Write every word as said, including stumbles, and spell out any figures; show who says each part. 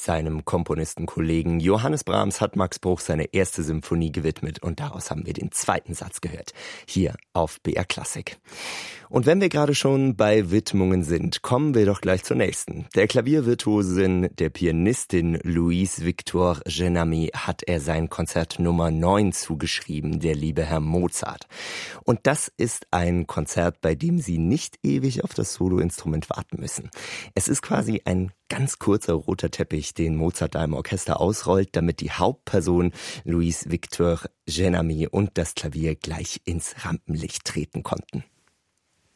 Speaker 1: Seinem Komponistenkollegen Johannes Brahms hat Max Bruch seine erste Symphonie gewidmet und daraus haben wir den zweiten Satz gehört, hier auf B R Klassik. Und wenn wir gerade schon bei Widmungen sind, kommen wir doch gleich zur nächsten. Der Klaviervirtuosin, der Pianistin Louise Victor Genami hat er sein Konzert Nummer neun zugeschrieben, der liebe Herr Mozart. Und das ist ein Konzert, bei dem Sie nicht ewig auf das Soloinstrument warten müssen. Es ist quasi ein ganz kurzer roter Teppich, den Mozart da im Orchester ausrollt, damit die Hauptperson Louise Victor Genami und das Klavier gleich ins Rampenlicht treten konnten.